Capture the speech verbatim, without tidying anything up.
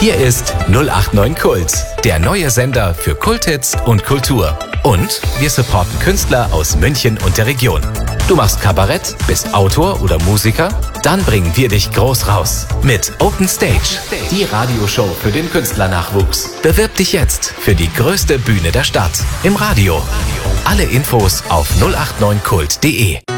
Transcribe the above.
Hier ist null acht neun Kult, der neue Sender für Kulthits und Kultur. Und wir supporten Künstler aus München und der Region. Du machst Kabarett, bist Autor oder Musiker? Dann bringen wir dich groß raus mit Open Stage, die Radioshow für den Künstlernachwuchs. Bewirb dich jetzt für die größte Bühne der Stadt im Radio. Alle Infos auf null acht neun kult punkt de.